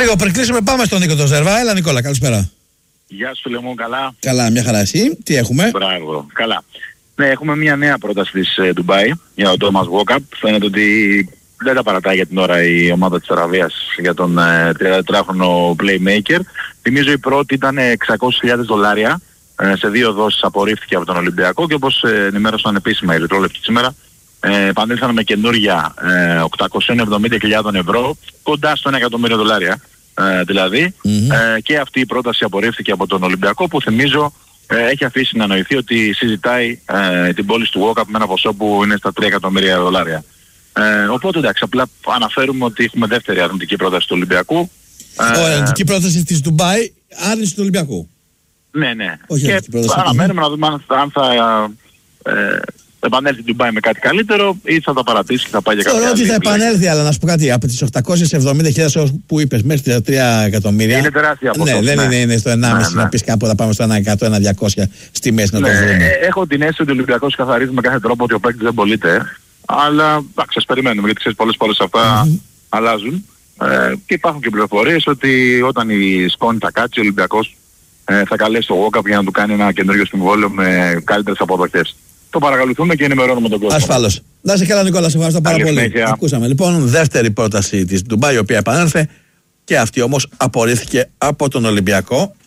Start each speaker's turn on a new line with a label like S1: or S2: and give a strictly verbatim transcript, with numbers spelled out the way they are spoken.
S1: Λίγο πριν κλείσουμε, πάμε στον Νίκο τον Ζερβά. Έλα Νικόλα, καλησπέρα.
S2: Γεια σου Λεμόν, καλά.
S1: Καλά, μια χαρά εσύ. Τι έχουμε?
S2: Μπράβο, καλά. Ναι, έχουμε μια νέα πρόταση της ε, Ντουμπάι για τον Τόμας Βόκαπ. Φαίνεται ότι δεν τα παρατάει για την ώρα η ομάδα της Αραβίας για τον ε, τριανταετράχρονο playmaker. Θυμίζω η πρώτη ήταν εξακόσιες χιλιάδες δολάρια. Ε, σε δύο δόσεις απορρίφθηκε από τον Ολυμπιακό και όπως ε, ενημέρωσαν επίσημα οι Ερυθρόλευκοι σήμερα, ε, επανήλθαν με καινούργια ε, οκτακόσιες εβδομήντα χιλιάδες ευρώ, κοντά στο ένα εκατομμύριο δολάρια. Ε, δηλαδή mm-hmm. ε, και αυτή η πρόταση απορρίφθηκε από τον Ολυμπιακό, που θυμίζω ε, έχει αφήσει να νοηθεί ότι συζητάει ε, την πώληση του Βόκαπ με ένα ποσό που είναι στα τρία εκατομμύρια δολάρια. Ε, οπότε εντάξει, απλά αναφέρουμε ότι έχουμε δεύτερη αρνητική πρόταση του Ολυμπιακού.
S1: Ωραία, ε, αρνητική πρόταση της Ντουμπάι, άρνηση του Ολυμπιακού.
S2: Ναι, ναι.
S1: Όχι,
S2: και αναμένουμε να δούμε αν θα, αν θα ε, επανέλθει η Ντουμπάι με κάτι καλύτερο ή θα τα παρατήσει και θα πάει για κάτι άλλο.
S1: Θεωρώ ότι θα επανέλθει, αλλά να σου πω κάτι. Από τις οκτακόσιες εβδομήντα χιλιάδες που είπες μέχρι τα τρία εκατομμύρια.
S2: Είναι τεράστια από
S1: ναι,
S2: αυτό.
S1: δεν
S2: Ναι.
S1: είναι, είναι στο ενάμιση
S2: ναι, ναι.
S1: να πεις κάπου θα πάμε στο ένα εκατό, ένα διακόσια στη μέση να
S2: ναι,
S1: το βρούμε.
S2: Έχω την αίσθηση ότι ο Ολυμπιακός καθαρίζει με κάθε τρόπο ότι ο παίκτης δεν πωλείται. Αλλά εντάξει, ας περιμένουμε, γιατί ξέρεις πολλές φορές αυτά mm-hmm. αλλάζουν. Ε, και υπάρχουν και πληροφορίες ότι όταν η σκόνη θα κάτσει, ο Ολυμπιακός ε, θα καλέσει το Βόκαπ για να του κάνει ένα καινούριο συμβόλαιο με καλύτερες αποδοχές. Το παρακολουθούμε και ενημερώνουμε τον κόσμο.
S1: Ασφαλώς. Να είσαι καλά Νικόλα, σε ευχαριστώ πάρα πολύ.
S2: Συνέχεια.
S1: Ακούσαμε λοιπόν δεύτερη πρόταση της Ντουμπάι, η οποία επανέλθε και αυτή όμως απορρίφθηκε από τον Ολυμπιακό.